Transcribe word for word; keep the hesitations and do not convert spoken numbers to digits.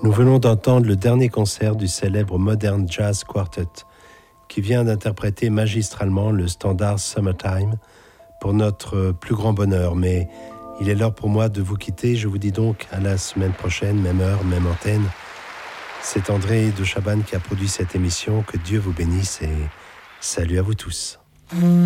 Nous venons d'entendre le dernier concert du célèbre Modern Jazz Quartet qui vient d'interpréter magistralement le standard Summertime pour notre plus grand bonheur. Mais il est l'heure pour moi de vous quitter. Je vous dis donc à la semaine prochaine, même heure, même antenne. C'est André de Chabannes qui a produit cette émission. Que Dieu vous bénisse et salut à vous tous.